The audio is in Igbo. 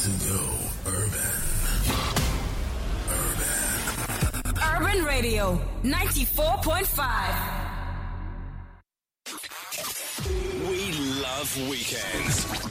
to go urban. Urban Radio 94.5. We love weekends.